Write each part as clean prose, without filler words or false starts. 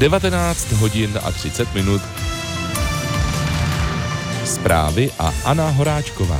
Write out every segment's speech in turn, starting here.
19 hodin a 30 minut. Zprávy a Anna Horáčková.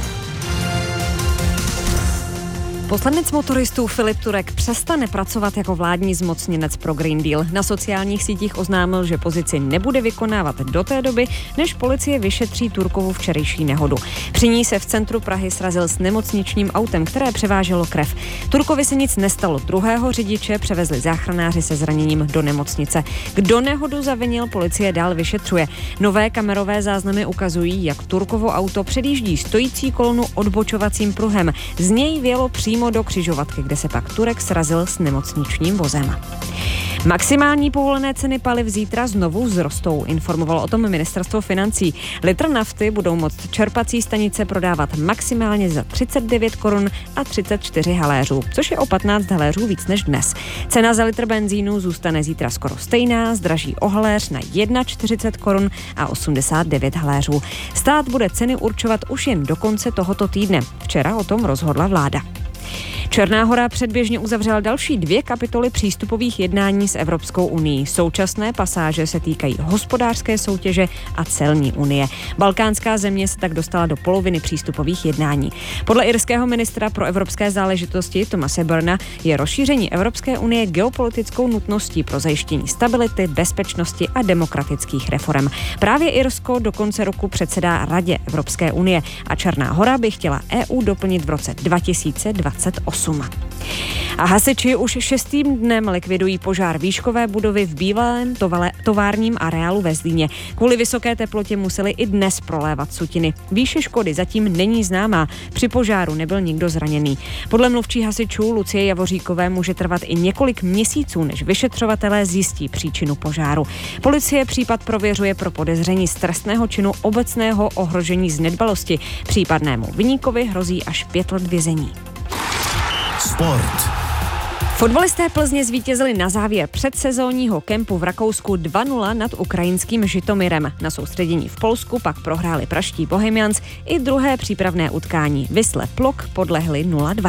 Poslanec motoristů Filip Turek přestane pracovat jako vládní zmocněnec pro Green Deal. Na sociálních sítích oznámil, že pozici nebude vykonávat do té doby, než policie vyšetří Turkovu včerejší nehodu. Při ní se v centru Prahy srazil s nemocničním autem, které převáželo krev. Turkovi se nic nestalo. Druhého řidiče převezli záchranáři se zraněním do nemocnice. Kdo nehodu zavinil, policie dál vyšetřuje. Nové kamerové záznamy ukazují, jak Turkovo auto předjíždí stojící kolonu odbočovacím pruhem. Z něj vjelo přímo do křižovatky, kde se pak Turek srazil s nemocničním vozem. Maximální povolené ceny paliv zítra znovu vzrostou, informovalo o tom ministerstvo financí. Litr nafty budou moct čerpací stanice prodávat maximálně za 39 korun a 34 haléřů, což je o 15 haléřů víc než dnes. Cena za litr benzínu zůstane zítra skoro stejná, zdraží o haléř na 41 korun a 89 haléřů. Stát bude ceny určovat už jen do konce tohoto týdne. Včera o tom rozhodla vláda. Černá Hora předběžně uzavřela další 2 kapitoly přístupových jednání s Evropskou unií. Současné pasáže se týkají hospodářské soutěže a celní unie. Balkánská země se tak dostala do poloviny přístupových jednání. Podle irského ministra pro evropské záležitosti Thomase Burna je rozšíření Evropské unie geopolitickou nutností pro zajištění stability, bezpečnosti a demokratických reforem. Právě Irsko do konce roku předsedá Radě Evropské unie a Černá Hora by chtěla EU doplnit v roce 2028. A hasiči už 6. dnem likvidují požár výškové budovy v bývalém továrním areálu ve Zlíně. Kvůli vysoké teplotě museli i dnes prolévat sutiny. Výše škody zatím není známá. Při požáru nebyl nikdo zraněný. Podle mluvčí hasičů Lucie Javoříkové může trvat i několik měsíců, než vyšetřovatelé zjistí příčinu požáru. Policie případ prověřuje pro podezření z trestného činu obecného ohrožení z nedbalosti. Případnému viníkovi hrozí až 5 let vězení. Sport. Fotbalisté Plzně zvítězili na závěr předsezónního kempu v Rakousku 2-0 nad ukrajinským Žitomyrem. Na soustředění v Polsku pak prohráli praští Bohemians i druhé přípravné utkání. Wisle Plock podlehli 0-2.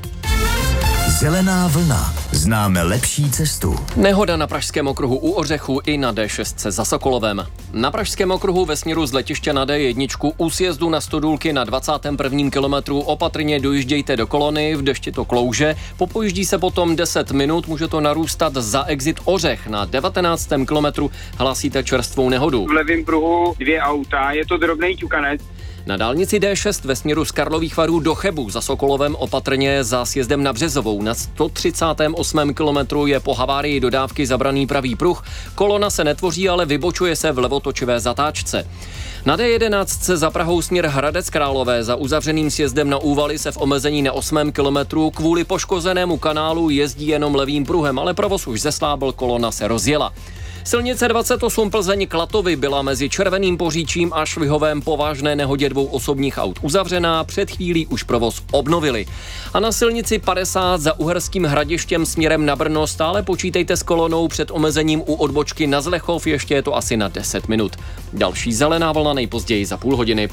Zelená vlna. Známe lepší cestu. Nehoda na pražském okruhu u Ořechu i na D6 za Sokolovem. Na pražském okruhu ve směru z letiště na D1 u sjezdu na Stodůlky na 21. kilometru opatrně dojíždějte do kolony, v dešti to klouže, popojíždí se potom 10 minut, může to narůstat za exit Ořech. Na 19. kilometru hlásíte čerstvou nehodu. V levém pruhu 2 auta, je to drobnej ťukanec. Na dálnici D6 ve směru z Karlových Varů do Chebu za Sokolovem opatrně za sjezdem na Březovou. Na 138. kilometru je po havárii dodávky zabraný pravý pruh. Kolona se netvoří, ale vybočuje se v levotočivé zatáčce. Na D11 za Prahou směr Hradec Králové za uzavřeným sjezdem na Úvaly se v omezení na 8. kilometru kvůli poškozenému kanálu jezdí jenom levým pruhem, ale provoz už zeslábil, kolona se rozjela. Silnice 28 Plzeň Klatovy byla mezi Červeným Poříčím a Švihovem po vážné nehodě 2 osobních aut uzavřená, před chvílí už provoz obnovili. A na silnici 50 za Uherským Hradištěm směrem na Brno stále počítejte s kolonou před omezením u odbočky na Zlechov, ještě je to asi na 10 minut. Další zelená vlna nejpozději za půl hodiny.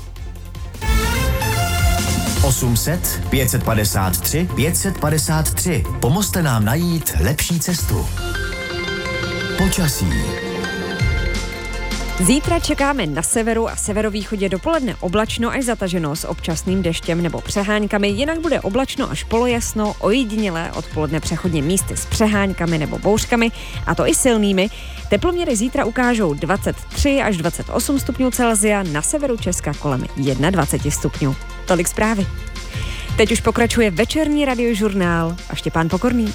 800 553 553. Pomozte nám najít lepší cestu. Počasí. Zítra čekáme na severu a severovýchodě dopoledne oblačno až zataženo s občasným deštěm nebo přeháňkami, jinak bude oblačno až polojasno, ojedinělé odpoledne přechodně místy s přeháňkami nebo bouřkami, a to i silnými. Teploměry zítra ukážou 23 až 28 stupňů Celsia, na severu Česka kolem 21 stupňů. Tolik zprávy. Teď už pokračuje večerní radiožurnál a Štěpán Pokorný.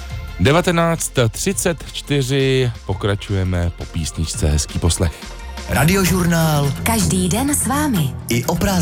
19:34, pokračujeme po písničce, hezký poslech. Radiožurnál. Každý den s vámi. I o prázdninách.